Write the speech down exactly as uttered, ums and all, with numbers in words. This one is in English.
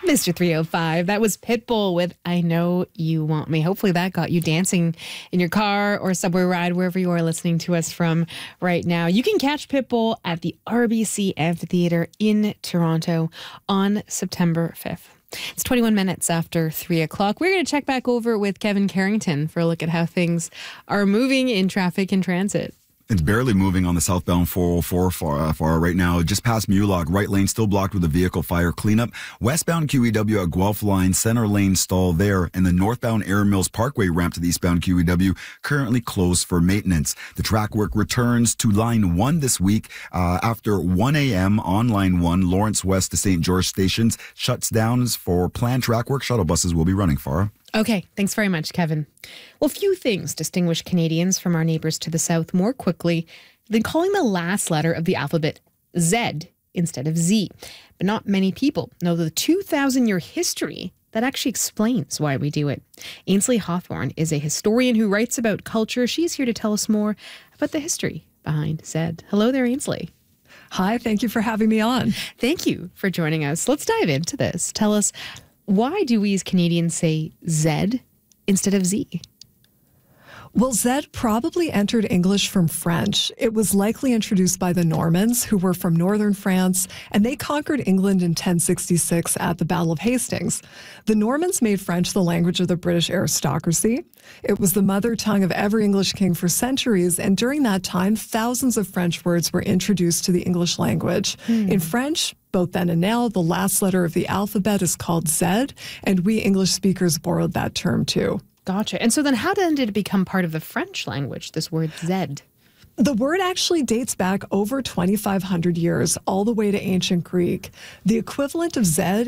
Mister three oh five, that was Pitbull with I Know You Want Me. Hopefully that got you dancing in your car or subway ride, wherever you are listening to us from right now. You can catch Pitbull at the R B C Amphitheatre in Toronto on September fifth. It's twenty-one minutes after three o'clock. We're going to check back over with Kevin Carrington for a look at how things are moving in traffic and transit. It's barely moving on the southbound four oh four far, uh, far right now. Just past Mulock, right lane still blocked with a vehicle fire cleanup. Westbound Q E W at Guelph line, center lane stall there. And the northbound Air Mills Parkway ramp to the eastbound Q E W currently closed for maintenance. The track work returns to line one this week uh, after one a.m. on line one. Lawrence West to Saint George stations shuts down for planned track work. Shuttle buses will be running, Farah. Okay, thanks very much, Kevin. Well, few things distinguish Canadians from our neighbors to the south more quickly than calling the last letter of the alphabet Z instead of Z. But not many people know the two thousand year history that actually explains why we do it. Ainsley Hawthorne is a historian who writes about culture. She's here to tell us more about the history behind Z. Hello there, Ainsley. Hi, thank you for having me on. Thank you for joining us. Let's dive into this. Tell us, why do we as Canadians say Z instead of Z? Well, Z probably entered English from French. It was likely introduced by the Normans, who were from northern France, and they conquered England in ten sixty-six at the Battle of Hastings. The Normans made French the language of the British aristocracy. It was the mother tongue of every English king for centuries, and during that time, thousands of French words were introduced to the English language. Hmm. In French, both then and now, the last letter of the alphabet is called Z, and we English speakers borrowed that term too. Gotcha. And so then how then did it become part of the French language, this word Z? The word actually dates back over twenty-five hundred years, all the way to ancient Greek. The equivalent of Z